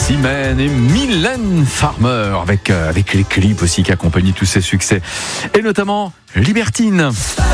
Simène et Mylène Farmer avec les clips aussi qui accompagnent tous ses succès et notamment Libertine.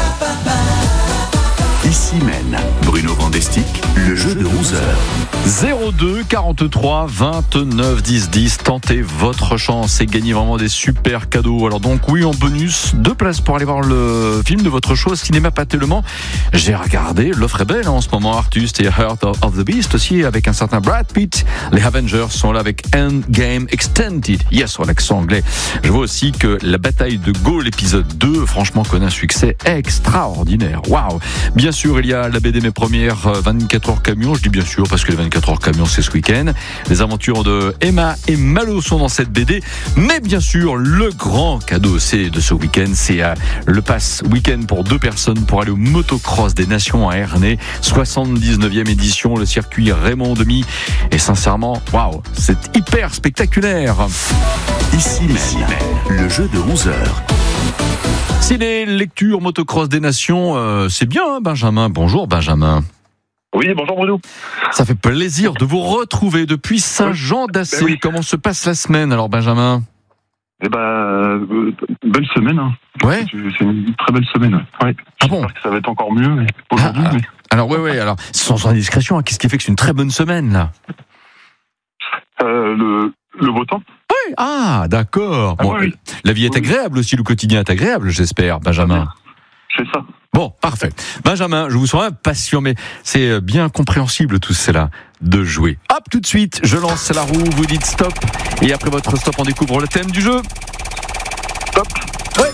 Ici mène Bruno Vandestick, le jeu de 11h. 02 43 29 10 10. Tentez votre chance et gagnez vraiment des super cadeaux. Alors donc oui, en bonus, 2 places pour aller voir le film de votre choix au cinéma Pathé-Le-Mans. J'ai regardé, l'offre est belle en ce moment. Artus et Heart of the Beast aussi avec un certain Brad Pitt. Les Avengers sont là avec Endgame Extended. Yes, en accent anglais. Je vois aussi que la bataille de Gaulle épisode 2, franchement, connaît un succès extraordinaire. Waouh! Bien sûr, il y a la BD Mes Premières 24 heures camion. Je dis bien sûr parce que les 24 heures camion, c'est ce week-end. Les aventures de Emma et Malo sont dans cette BD. Mais bien sûr, le grand cadeau de ce week-end, c'est le pass week-end pour 2 personnes pour aller au motocross des Nations à Ernée. 79e édition, le circuit Raymond Demy. Et sincèrement, waouh, c'est hyper spectaculaire. Ici mène le jeu de 11h. Si les lectures motocross des Nations, c'est bien, hein, Benjamin. Bonjour, Benjamin. Oui, bonjour Bruno. Ça fait plaisir de vous retrouver depuis Saint-Jean-d'Assé. Oui. Comment se passe la semaine, alors, Benjamin? Belle semaine. Hein. Ouais. C'est une très belle semaine. Ouais. Ah bon? J'espère que ça va être encore mieux aujourd'hui. Mais... Alors, ouais. Alors, sans indiscrétion, hein, qu'est-ce qui fait que c'est une très bonne semaine, là? Le beau temps. Oui. Ah, d'accord. Bon, oui. La vie est agréable aussi, le quotidien est agréable, j'espère, Benjamin. C'est ça. Bon, parfait. Benjamin, je vous sens impatient, mais c'est bien compréhensible tout cela de jouer. Hop, tout de suite, je lance la roue, vous dites stop, et après votre stop, on découvre le thème du jeu. Stop. Ouais.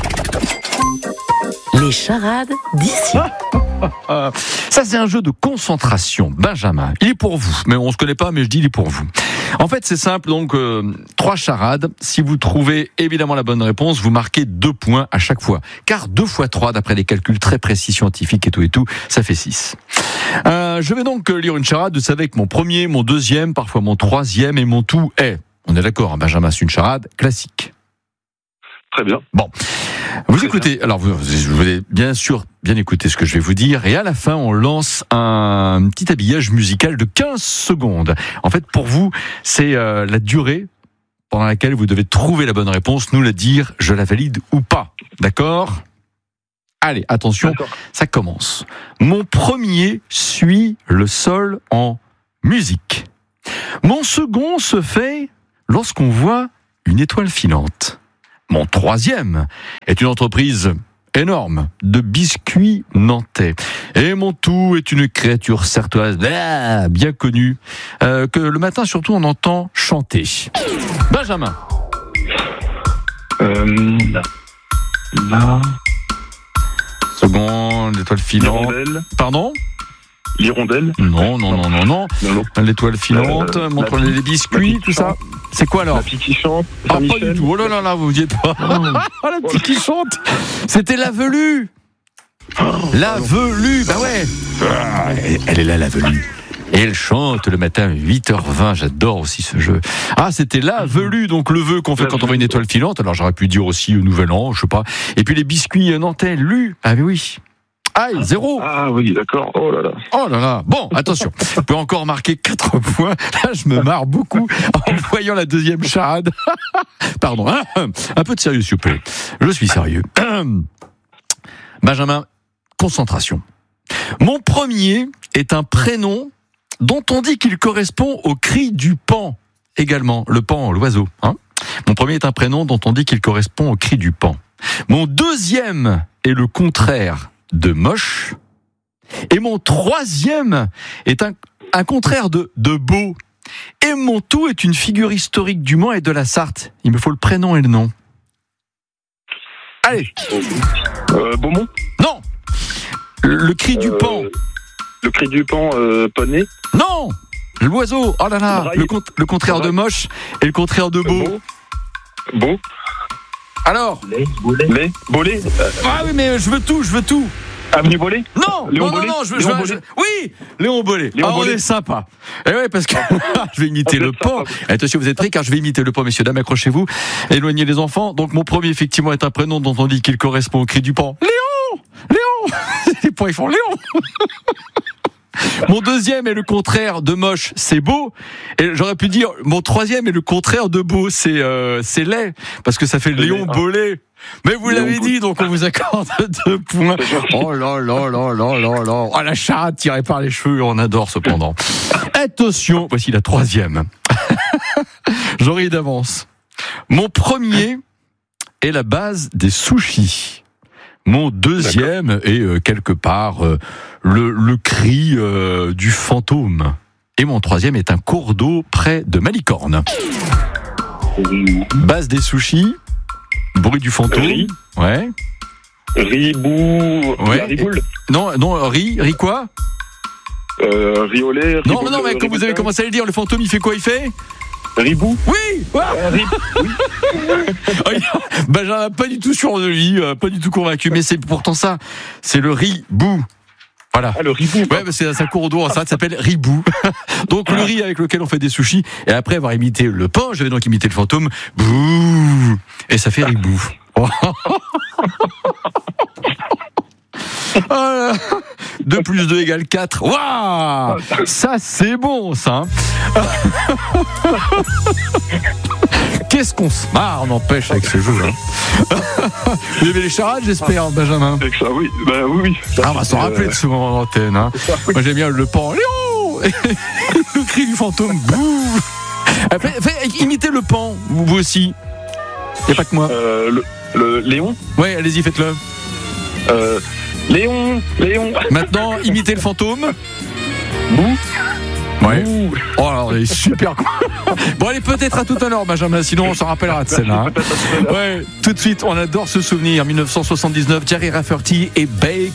Les charades d'ici. Ça, c'est un jeu de concentration. Benjamin, il est pour vous. Mais on se connaît pas, mais je dis il est pour vous. En fait, c'est simple. Donc, 3 charades. Si vous trouvez évidemment la bonne réponse, vous marquez 2 points à chaque fois. Car 2 fois 3, d'après des calculs très précis scientifiques et tout, ça fait 6. Je vais donc lire une charade. Vous savez que mon premier, mon deuxième, parfois mon troisième et mon tout est. On est d'accord, hein, Benjamin, c'est une charade classique. Très bien. Bon, vous écoutez, alors vous allez bien sûr bien écouter ce que je vais vous dire, et à la fin on lance un petit habillage musical de 15 secondes. En fait, pour vous, c'est la durée pendant laquelle vous devez trouver la bonne réponse, nous la dire, je la valide ou pas. D'accord ? Allez, attention, D'accord. Ça commence. Mon premier suit le sol en musique. Mon second se fait lorsqu'on voit une étoile filante. Mon troisième est une entreprise énorme de biscuits nantais. Et mon tout est une créature sartoise bien connue que le matin surtout on entend chanter. Benjamin. Seconde, l'étoile filante. L'hirondelle. Pardon ? L'hirondelle. Non. Non. L'étoile filante, montre les biscuits, tout ça. C'est quoi alors ? La fille qui chante. Ah, pas Saint-Michel. du tout. Oh là, vous y êtes pas. La petite qui chante. C'était la velue. La velue, bah ouais. Elle est là, la velue. Et elle chante le matin 8h20. J'adore aussi ce jeu. Ah, c'était la velue, donc le vœu qu'on fait quand on voit une étoile filante. Alors j'aurais pu dire aussi Nouvel An, je sais pas. Et puis les biscuits nantais, Ah oui. Aïe, 0. Ah oui, d'accord. Oh là là. Bon, attention. Vous pouvez encore marquer 4 points. Là, je me marre beaucoup en voyant la deuxième charade. Pardon. Un peu de sérieux, s'il vous plaît. Je suis sérieux. Benjamin, concentration. Mon premier est un prénom dont on dit qu'il correspond au cri du paon. Également, le paon, l'oiseau. Mon premier est un prénom dont on dit qu'il correspond au cri du paon. Mon deuxième est le contraire de moche, et mon troisième est un contraire de beau, et mon tout est une figure historique du Mans et de la Sarthe. Il me faut le prénom et le nom. Allez. Beaumont. Non. Le cri du paon. Le cri du paon, poney. Non. L'oiseau. Oh là là. Braille. Le contraire de moche et le contraire de beau. Beau. Alors. Les. Bolé. Ah oui, mais je veux tout. Avenue Bolé. Non, Léon Bolé. Oui, Léon Bolé. On est sympa. Et ouais, parce que je vais imiter le paon. Attention, vous êtes prêts car je vais imiter le paon, messieurs, dames, accrochez-vous. Éloignez les enfants. Donc mon premier, effectivement, est un prénom dont on dit qu'il correspond au cri du paon. Léon. Les points, ils font Léon. Mon deuxième est le contraire de moche, c'est beau. Et j'aurais pu dire, mon troisième est le contraire de beau, c'est laid. Parce que ça fait Léon Bollet. Mais vous l'avez dit, donc on vous accorde 2 points. Oh là là là là là là. Oh, la charade tirée par les cheveux, on adore cependant. Attention, voici la troisième. J'en ris d'avance. Mon premier est la base des sushis. Mon deuxième est quelque part le cri du fantôme. Et mon troisième est un cours d'eau près de Malicorne. Base des sushis, bruit du fantôme. Riz. Ouais. Ribou. Ouais. Riboule. Non, riz quoi? Riolet. Non, mais comme vous avez commencé à le dire, le fantôme il fait quoi? Il fait Ribou. Oui. Benjamin, pas du tout sûr de lui, pas du tout convaincu, mais c'est pourtant ça. C'est le ribou. Voilà. Ah, le ribou. Ouais, bah c'est un cours d'eau, ça s'appelle ribou. Donc le riz avec lequel on fait des sushis, et après avoir imité le pain, je vais donc imiter le fantôme. Bouh. Et ça fait ribou. Voilà. 2 plus 2 égale 4. Waouh! Ça, c'est bon, ça. Qu'est-ce qu'on se marre, n'empêche, avec ce jeu. Vous avez les charades, j'espère, Benjamin. Avec ça, oui. Bah oui. On va s'en rappeler de ce moment d'antenne. Hein. Moi, j'aime bien le pan. Léon! Le cri du fantôme. Bouh! Imitez le pan, vous aussi. Il n'y a pas que moi. Le Léon. Ouais, allez-y, faites-le. Léon. Maintenant, imitez le fantôme. Bouh. Ouais. Oh, alors, il est super cool. Bon, allez, peut-être à tout à l'heure, Benjamin, sinon on s'en rappellera de celle-là. Hein. Ouais, tout de suite, on adore ce souvenir. 1979, Jerry Rafferty et Bake